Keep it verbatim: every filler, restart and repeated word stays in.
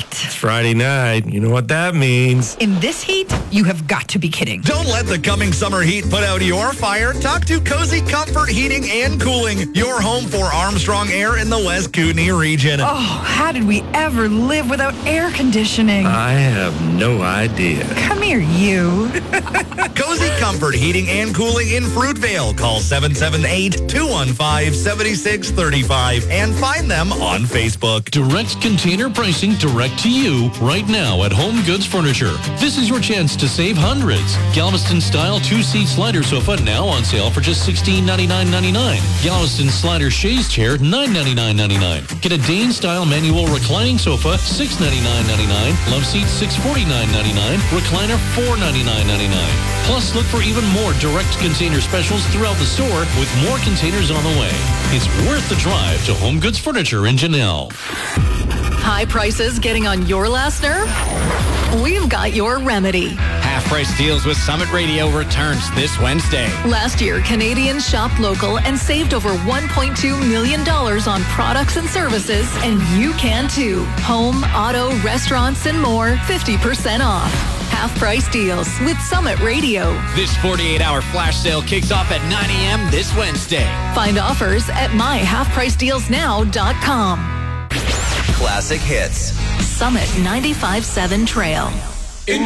It's Friday night. You know what that means. In this heat, you have got to be kidding. Don't let the coming summer heat put out your fire. Talk to Cozy Comfort Heating and Cooling, your home for Armstrong Air in the West Kootenay region. Oh, how did we ever live without air conditioning? I have no idea. Come here, you. Cozy Comfort Heating and Cooling in Fruitvale. Call seven seven eight, two one five, seven six three five and find them on Facebook. Direct container pricing direct to you right now at Home Goods Furniture. This is your chance to save hundreds. Galveston-style two-seat slider sofa now on sale for just sixteen ninety-nine ninety-nine. Galveston slider chaise chair nine ninety-nine ninety-nine. Get a Dane-style manual reclining sofa six ninety-nine ninety-nine. Love seat six forty-nine ninety-nine. Recliner four ninety-nine ninety-nine. Plus, look for even more direct container specials throughout the store with more containers on the way. It's worth the drive to Home Goods Furniture in Janelle. High prices getting on your last nerve? We've got your remedy. Half-price deals with Summit Radio returns this Wednesday. Last year, Canadians shopped local and saved over one point two million dollars on products and services, and you can too. Home, auto, restaurants, and more, fifty percent off. Half-price deals with Summit Radio. This forty-eight hour flash sale kicks off at nine a.m. this Wednesday. Find offers at my half price deals now dot com. Classic hits. Summit ninety-five point seven Trail.